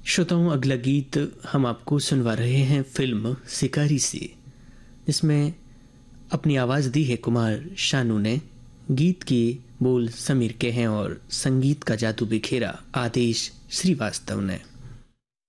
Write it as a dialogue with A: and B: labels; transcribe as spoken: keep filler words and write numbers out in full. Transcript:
A: श्रोताओं, अगला गीत हम आपको सुनवा रहे हैं फिल्म शिकारी से, जिसमें अपनी आवाज़ दी है कुमार शानू ने। गीत के बोल समीर के हैं और संगीत का जादू बिखेरा आदेश श्रीवास्तव ने।